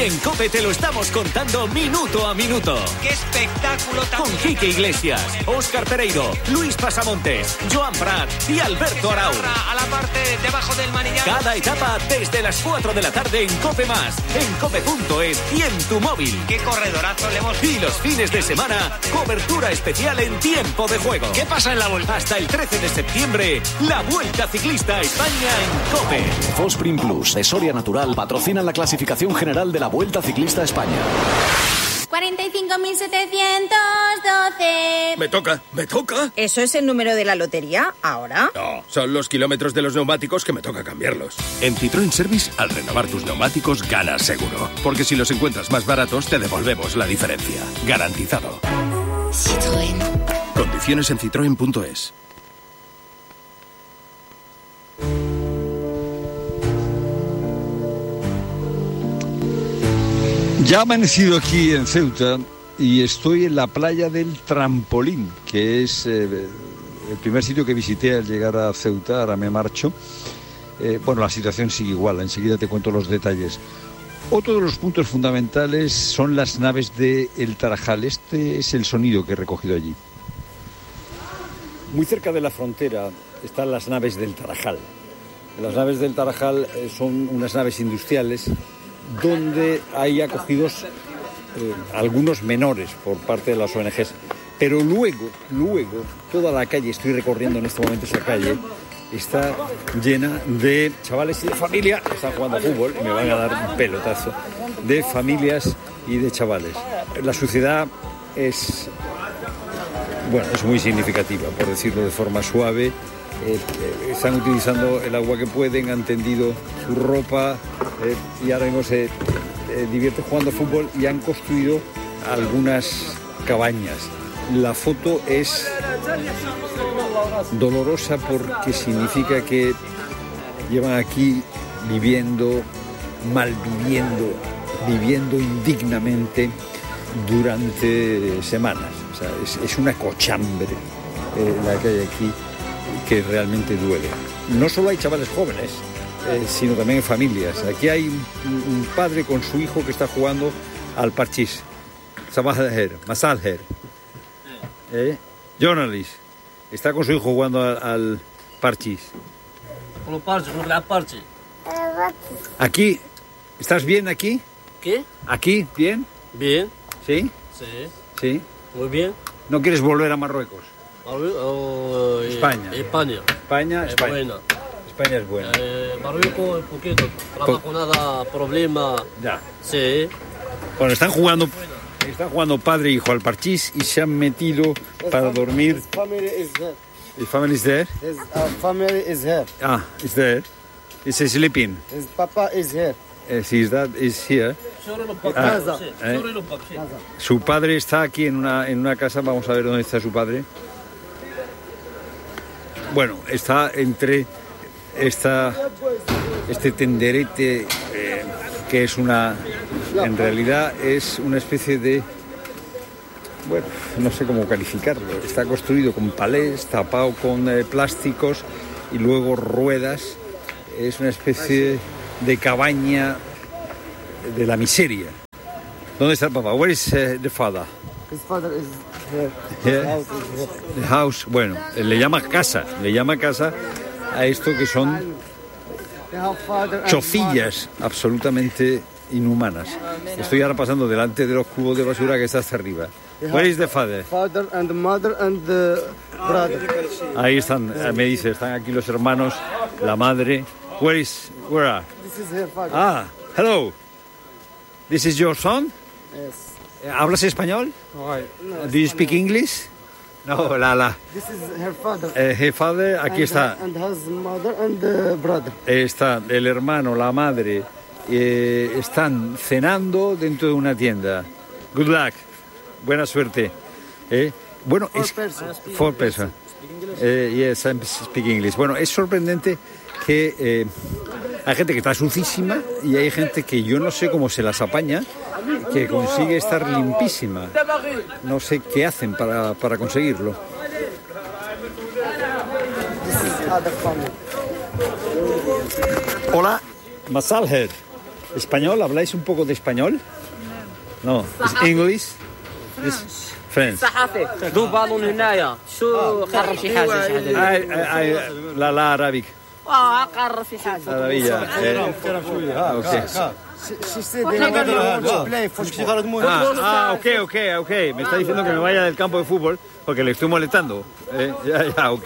en COPE te lo estamos contando minuto a minuto. ¡Qué espectáculo tan... Con Quique Iglesias, Óscar Pereiro, Luis Pasamontes, Joan Prat y Alberto Arau. A la parte debajo del manillar. Cada etapa desde las 4 de la tarde en COPE+, en cope.es y en tu móvil. ¡Qué corredorazo le hemos... Y los fines de semana, cobertura especial en tiempo de juego. ¿Qué pasa en la Vuelta? Hasta el 13 de septiembre, la Vuelta Ciclista a España en COPE. Fosprin Plus de Soria Natural patrocinan la clasificación general de la Vuelta Ciclista a España. 45.712. Me toca. ¿Eso es el número de la lotería ahora? No, son los kilómetros de los neumáticos que me toca cambiarlos. En Citroën Service, al renovar tus neumáticos, ganas seguro. Porque si los encuentras más baratos, te devolvemos la diferencia. Garantizado. Citroën. Condiciones en citroen.es. Ya ha amanecido aquí en Ceuta y estoy en la playa del Trampolín, que es el primer sitio que visité al llegar a Ceuta. Ahora me marcho. Bueno, la situación sigue igual, enseguida te cuento los detalles. Otro de los puntos fundamentales son las naves de El Tarajal. Este es el sonido que he recogido allí. Muy cerca de la frontera están las naves del Tarajal. Las naves del Tarajal son unas naves industriales donde hay acogidos algunos menores por parte de las ONGs. Pero luego, toda la calle, estoy recorriendo en este momento esa calle, está llena de chavales y de familia, están jugando a fútbol y me van a dar un pelotazo, de familias y de chavales. La suciedad es muy significativa, por decirlo de forma suave. Están utilizando el agua que pueden, han tendido su ropa y ahora mismo se divierten jugando a fútbol y han construido algunas cabañas. La foto es dolorosa porque significa que llevan aquí viviendo indignamente durante semanas. O sea, es una cochambre la que hay aquí, que realmente duele. No solo hay chavales jóvenes, sino también familias. Aquí hay un padre con su hijo que está jugando al parchís. Masalher. Journalist. Está con su hijo jugando al parchís. Aquí. ¿Estás bien aquí? ¿Qué? ¿Aquí? ¿Bien? Bien. ¿Sí? Sí. Muy bien. ¿No quieres volver a Marruecos? España. España es buena. España es buena. Marruecos un poquito. Trabajo nada, problema. Ya. Sí. Bueno, están jugando padre e hijo al parchís y se han metido para dormir. His family is there. His family is there? His family is here. Ah, is there. Is he sleeping? His papa is here. His dad is here. Su padre está aquí en una casa. Vamos a ver dónde está su padre. Bueno, está entre este tenderete que es en realidad es una especie de, bueno, no sé cómo calificarlo. Está construido con palés, tapado con plásticos y luego ruedas. Es una especie de cabaña de la miseria. ¿Dónde está el papá? Where is the father? His father is here. Yeah. The house. Bueno, le llama casa a esto que son chocillas absolutamente inhumanas. Estoy ahora pasando delante de los cubos de basura que está hasta arriba. Where is the father? Father and mother and the brother. Ahí están, me dice, están aquí los hermanos, la madre. Where are? This is her father. Ah, hello. This is your son? Yes. ¿Hablas español? No, Do you speak English? No, Lala. This is her father. Her father, aquí está. And his mother and the brother. Está el hermano, la madre. Están cenando dentro de una tienda. Good luck. Buena suerte. Bueno, four person. Yes, I speak English. Bueno, es sorprendente que hay gente que está sucísima y hay gente que yo no sé cómo se las apaña, que consigue estar limpísima. No sé qué hacen para conseguirlo. Hola, Masalher. ¿Español? ¿Habláis un poco de español? No. ¿Es English? ¿Es French? صحافي ذو بالون هنايا شو قرب شي حاجه لا Arabic. قرب شي حاجه Maravilla. Okay. She said they want to play football. Ok. Me está diciendo que me vaya del campo de fútbol porque le estoy molestando. Ya, ok.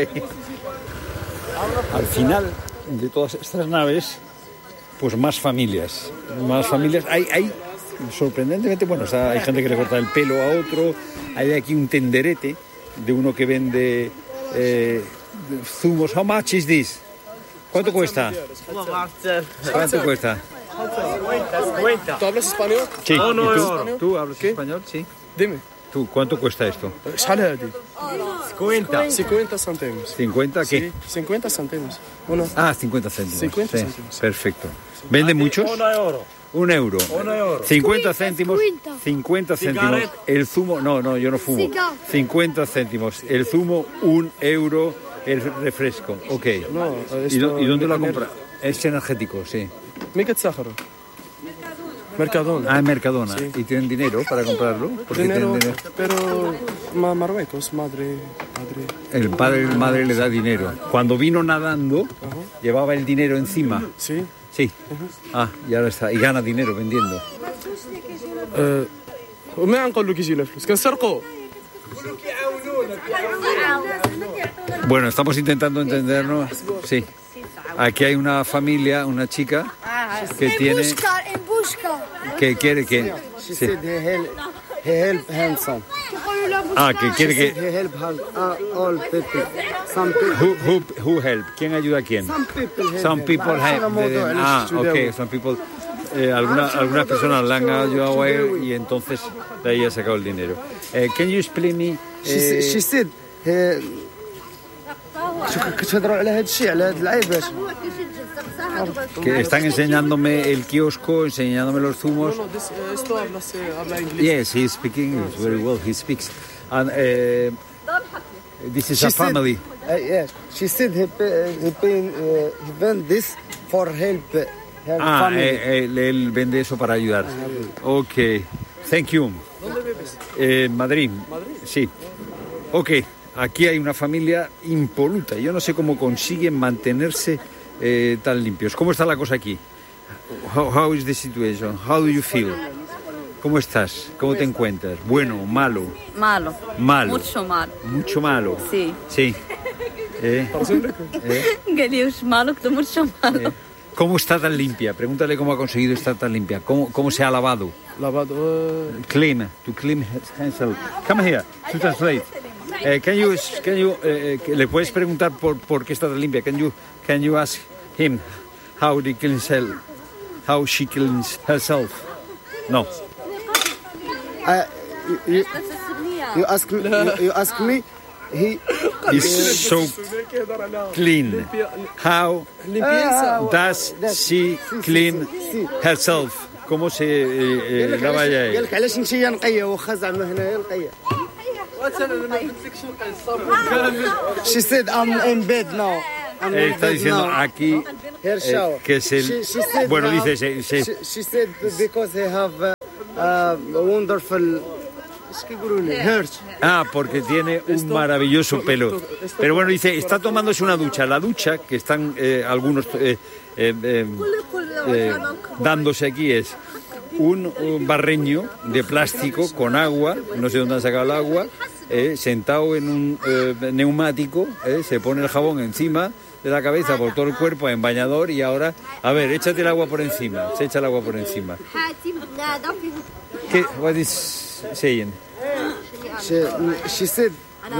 Al final de todas estas naves, pues más familias. Hay sorprendentemente, bueno, o sea, hay gente que le corta el pelo a otro. Hay aquí un tenderete de uno que vende zumos. How much is this? ¿Cuánto cuesta? ¿Cuánto cuesta? ¿Tú hablas español? Sí. ¿Tú hablas español? Sí. Dime. ¿Tú cuánto cuesta esto? شحال هادي 50 céntimos. ¿50 qué? Sí, 50 céntimos. 50 céntimos. 50 sí. céntimos. Perfecto. ¿Venden muchos? Un euro. 50 céntimos. 50 céntimos. El zumo, no, yo no fumo. 50 céntimos. El zumo, 1 euro. El refresco. Ok. No, ¿Y dónde lo compra? Es energético, sí. مين كتسخروا؟ Mercadona. Ah, en Mercadona. Sí. ¿Y tienen dinero para comprarlo? Porque Dinero, tienen dinero. pero Marruecos, madre. El padre y la madre le da dinero. Cuando vino nadando, llevaba el dinero encima. Sí. Sí. Y ahora está. Y gana dinero vendiendo. وما نقول له كيجي الفلوس كنسرقوا. Bueno, estamos intentando entendernos. Sí. Aquí hay una familia, una chica que tiene que quiere que She said he help handsome. que quiere que He help all people. Some people. who help. ¿Quién ayuda a quién? Some people help. Some people help. Okay, some people. Algunas personas le han ayudado a él y entonces de ahí ha sacado el dinero. Can you explain me? She said كتهضروا على هذا الشيء على هاد العيبات. Que están enseñándome el kiosco, enseñándome los zumos. esto habla inglés. Yes, he speaks English very well. He speaks. And this is a family. Yes, she said he vend this for help her family. Él vende eso para ayudar. Ok, thank you. ¿Dónde vives? En Madrid. Sí. Ok, aquí hay una familia impoluta. Yo no sé cómo consiguen mantenerse tan limpios. ¿Cómo está la cosa aquí? How is the situation? How do you feel? ¿Cómo estás? ¿Cómo te encuentras? ¿Bueno? ¿Malo? Malo. Malo. Mucho malo. Mucho malo. Sí. Sí. Gelius malo, que mucho malo. ¿Cómo está tan limpia? Pregúntale cómo ha conseguido estar tan limpia. ¿Cómo se ha lavado? Lavado. Clean. To clean himself. Come here. To translate. Can you le puedes preguntar por qué está tan limpia? Can you ask him how he cleans herself? How she cleans herself? No. You ask me. He is so clean. How does she clean herself? ¿Cómo se lava ella? قالك علاش انت يا نقيه واخا زعما هنايا نقيه. She said I'm in bed now. Está diciendo aquí que es el... Bueno, dice... She said because they have a wonderful... porque tiene un maravilloso pelo. Pero bueno, dice, está tomándose una ducha. La ducha que están algunos dándose aquí es un barreño de plástico con agua, no sé dónde han sacado el agua, sentado en un neumático, se pone el jabón encima de la cabeza por todo el cuerpo en bañador y ahora, a ver, échate el agua por encima, se echa el agua por encima. ¿Qué? What is saying? She said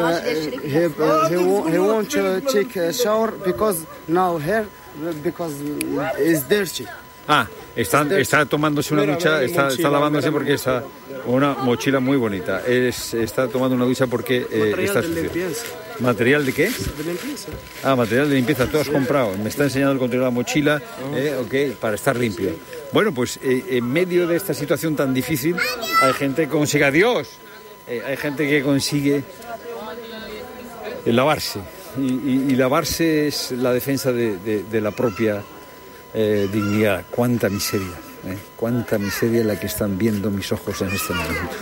he won't take a shower because now hair because it's dirty. Está tomándose una ducha, está lavándose porque está una mochila muy bonita. Está tomando una ducha porque está sucio. ¿Material de qué? De limpieza. Material de limpieza. Tú has comprado. Me está enseñando el contenido de la mochila, para estar limpio. Bueno, pues en medio de esta situación tan difícil hay gente que consigue hay gente que consigue lavarse. Y lavarse es la defensa de la propia dignidad. Cuánta miseria la que están viendo mis ojos en este momento.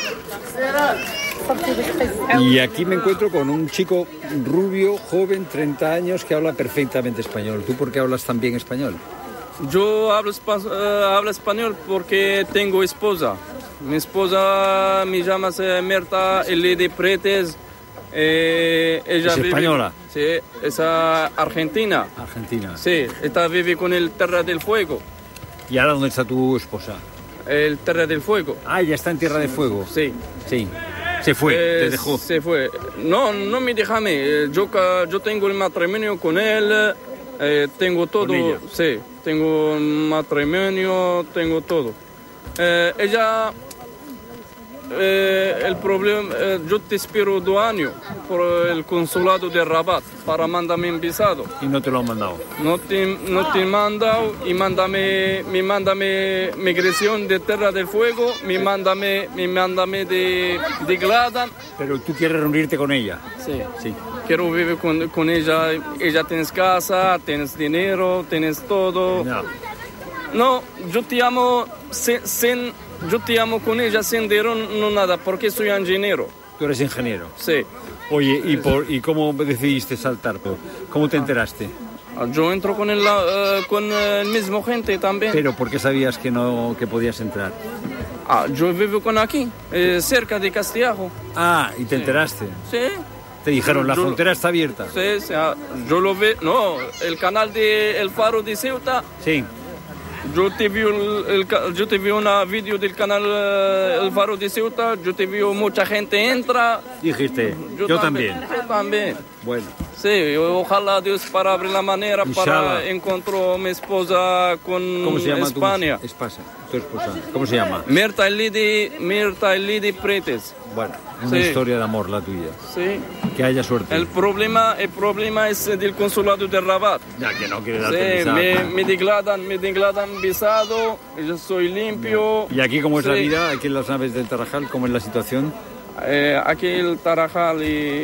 Y aquí me encuentro con un chico rubio, joven, 30 años, que habla perfectamente español. ¿Tú por qué hablas tan bien español? Yo hablo español porque tengo esposa. Mi esposa me llama Mirta Elidi Pretes. Ella ¿Es española? Sí, es argentina. Argentina. Sí, ella vive con el Tierra del Fuego. ¿Y ahora dónde está tu esposa? El Tierra del Fuego. Ah, ya está en Tierra del Fuego. Sí. Sí. Se fue, te dejó. Se fue. No me deja a mí. Yo tengo el matrimonio con él. Tengo todo. ¿Con ella? Sí, tengo matrimonio, tengo todo. Ella... el problema, yo te espero 2 años por el consulado de Rabat para mandarme un visado. ¿Y no te lo han mandado? No te han mandado y mándame migración de Tierra del Fuego, me mándame de Gladan. Pero tú quieres reunirte con ella. Sí. Sí. Quiero vivir con ella. Ella tienes casa, tienes dinero, tienes todo. No, yo te amo yo te amo con ella sin dinero, no nada, porque soy ingeniero. ¿Tú eres ingeniero? Sí. Oye, ¿y cómo decidiste saltar? ¿Cómo te enteraste? Yo entro con el mismo gente también. ¿Pero por qué sabías que podías entrar? Yo vivo con aquí, cerca de Castellajo. Ah, ¿y te enteraste? Sí. Te dijeron, la frontera está abierta. Sí, yo lo veo. No, el canal de El Faro de Ceuta. Sí. Yo te vi una vídeo del canal El Faro de Ceuta. Yo te vi mucha gente entra. Dijiste, yo también. Yo también. Bueno. Sí, ojalá Dios para abrir la manera para encontrar a mi esposa con España. Tu esposa? ¿Cómo se llama? Mirta Elidi Pretes. Bueno, una historia de amor la tuya. Sí. Que haya suerte. El problema es del consulado de Rabat. Ya que no quiere darte visado. Me declaran visado, yo soy limpio. ¿Y aquí cómo es la vida? Aquí en las naves del Tarajal, ¿cómo es la situación? Aquí el Tarajal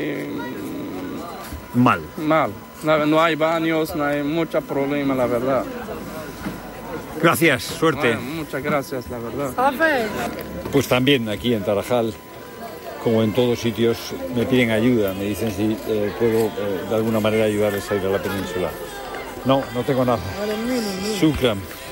Mal. No hay baños, no hay mucho problema, la verdad. Gracias, suerte. Muchas gracias, la verdad. Pues también aquí en Tarajal, como en todos sitios, me piden ayuda, me dicen si puedo de alguna manera ayudarles a ir a la península. No tengo nada. Shukran.